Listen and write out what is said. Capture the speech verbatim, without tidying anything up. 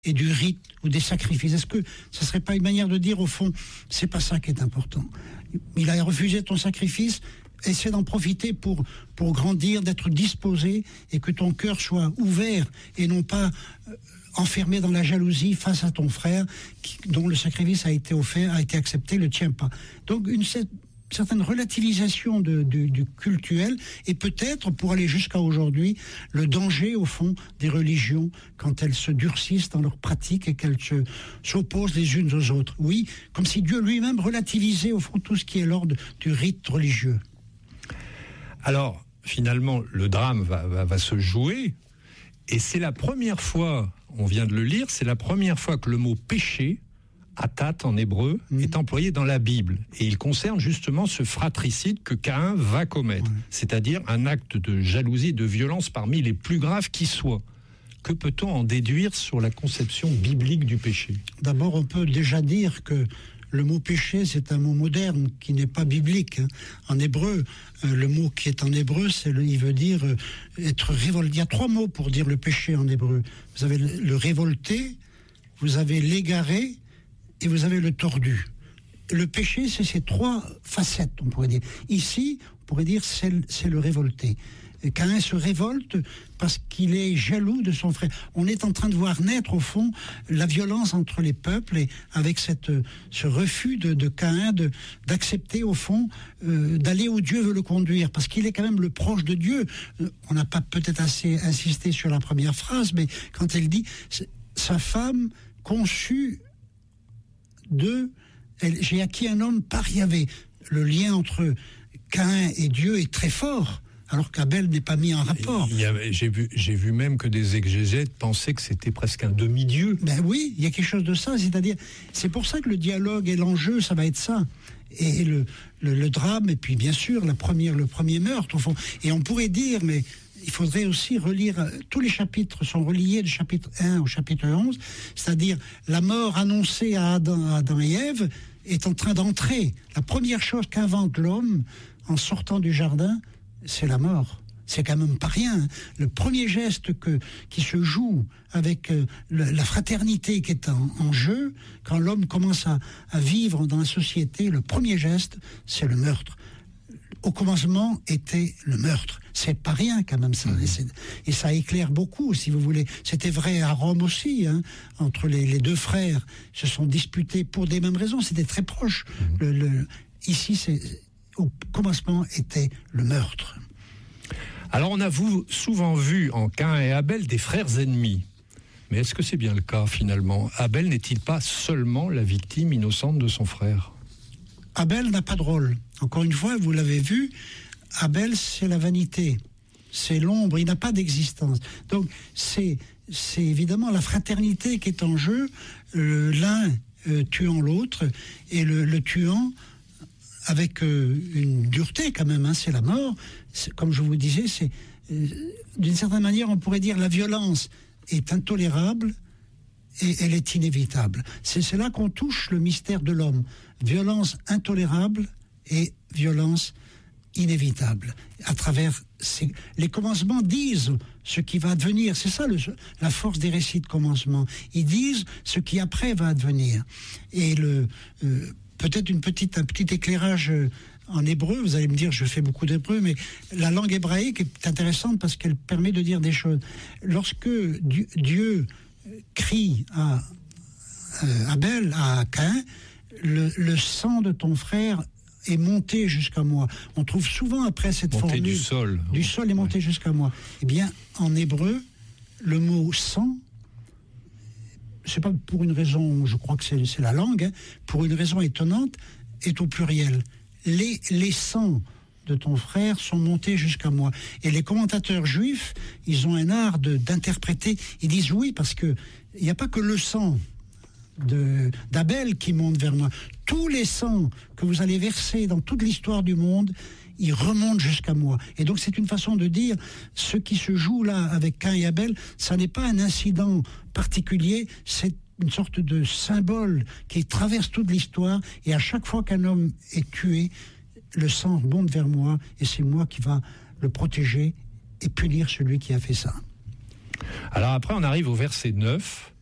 et du rite ou des sacrifices. Est-ce que ça serait pas une manière de dire, au fond, c'est pas ça qui est important. Il a refusé ton sacrifice, essaie d'en profiter pour, pour grandir, d'être disposé, et que ton cœur soit ouvert et non pas euh, enfermé dans la jalousie face à ton frère qui, dont le sacrifice a été offert, a été accepté, le tien pas. Donc une certaine relativisation de, de, du cultuel, et peut-être, pour aller jusqu'à aujourd'hui, le danger, au fond, des religions quand elles se durcissent dans leurs pratiques et qu'elles se, s'opposent les unes aux autres. Oui, comme si Dieu lui-même relativisait, au fond, tout ce qui est l'ordre du rite religieux. Alors, finalement, le drame va, va, va se jouer, et c'est la première fois, on vient de le lire, c'est la première fois que le mot péché, atat en hébreu, mmh. est employé dans la Bible. Et il concerne justement ce fratricide que Caïn va commettre. Mmh. C'est-à-dire un acte de jalousie et de violence parmi les plus graves qui soient. Que peut-on en déduire sur la conception biblique du péché ? D'abord, on peut déjà dire que le mot péché, c'est un mot moderne qui n'est pas biblique. Hein. En hébreu, euh, le mot qui est en hébreu, c'est le, il veut dire euh, être révolté. Il y a trois mots pour dire le péché en hébreu. Vous avez le, le révolté, vous avez l'égaré, et vous avez le tordu. Le péché, c'est ces trois facettes, on pourrait dire. Ici, on pourrait dire, c'est, c'est le révolté. Caïn se révolte parce qu'il est jaloux de son frère. On est en train de voir naître, au fond, la violence entre les peuples, et avec cette, ce refus de, de Caïn de, d'accepter, au fond, euh, d'aller où Dieu veut le conduire, parce qu'il est quand même le proche de Dieu. On n'a pas peut-être assez insisté sur la première phrase, mais quand elle dit « sa femme conçut de, elle, j'ai acquis un homme par Yahvé ». Le lien entre Caïn et Dieu est très fort, alors qu'Abel n'est pas mis en rapport. Il y a, j'ai, vu, j'ai vu même que des exégètes pensaient que c'était presque un demi-dieu. Ben oui, il y a quelque chose de ça, c'est-à-dire, c'est pour ça que le dialogue et l'enjeu, ça va être ça. Et le, le, le drame, et puis bien sûr, la première, le premier meurtre, au fond. Et on pourrait dire, mais il faudrait aussi relire, tous les chapitres sont reliés du chapitre un au chapitre onze, c'est-à-dire la mort annoncée à Adam, à Adam et Ève est en train d'entrer. La première chose qu'invente l'homme en sortant du jardin, c'est la mort. C'est quand même pas rien. Le premier geste que, qui se joue avec euh, le, la fraternité qui est en, en jeu, quand l'homme commence à, à vivre dans la société, le premier geste, c'est le meurtre. Au commencement était le meurtre. C'est pas rien quand même ça. Mmh. Et, c'est, et ça éclaire beaucoup, si vous voulez. C'était vrai à Rome aussi, hein, entre les, les deux frères. Ils se sont disputés pour des mêmes raisons. C'était très proche. Mmh. Le, le, ici, c'est, au commencement était le meurtre. Alors on a vous, souvent vu en Caïn et Abel des frères ennemis. Mais est-ce que c'est bien le cas finalement ? Abel n'est-il pas seulement la victime innocente de son frère ? Abel n'a pas de rôle. Encore une fois, vous l'avez vu, Abel, c'est la vanité, c'est l'ombre, il n'a pas d'existence. Donc, c'est, c'est évidemment la fraternité qui est en jeu, euh, l'un euh, tuant l'autre, et le, le tuant avec euh, une dureté quand même, hein, c'est la mort. C'est, comme je vous disais, c'est, euh, d'une certaine manière, on pourrait dire la violence est intolérable, et elle est inévitable. C'est, c'est là qu'on touche le mystère de l'homme. Violence intolérable et violence inévitable. À travers ces... les commencements disent ce qui va advenir. C'est ça le, la force des récits de commencement. Ils disent ce qui après va advenir. Et le, euh, peut-être une petite, un petit éclairage en hébreu, vous allez me dire, je fais beaucoup d'hébreu, mais la langue hébraïque est intéressante parce qu'elle permet de dire des choses. Lorsque Dieu, Dieu crie à euh, Abel, à Caïn, le, le sang de ton frère est monté jusqu'à moi. On trouve souvent après cette monté formule... du sol. Du sol est monté ouais. jusqu'à moi. Eh bien, en hébreu, le mot sang, c'est pas pour une raison, je crois que c'est, c'est la langue, hein, pour une raison étonnante, est au pluriel. Les, les sangs de ton frère sont montés jusqu'à moi. Et les commentateurs juifs, ils ont un art de, d'interpréter. Ils disent oui, parce que il n'y a pas que le sang de, d'Abel qui monte vers moi. Tous les sangs que vous allez verser dans toute l'histoire du monde, ils remontent jusqu'à moi. Et donc c'est une façon de dire, ce qui se joue là avec Caïn et Abel, ça n'est pas un incident particulier, c'est une sorte de symbole qui traverse toute l'histoire. Et à chaque fois qu'un homme est tué, le sang monte vers moi et c'est moi qui va le protéger et punir celui qui a fait ça. Alors après, on arrive au verset neuf